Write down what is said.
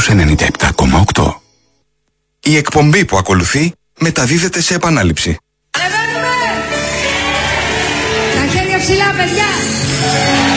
στους 97,8. Η εκπομπή που ακολουθεί μεταδίδεται σε επανάληψη. Ανεβαίνουμε! Τα χέρια ψηλά, παιδιά!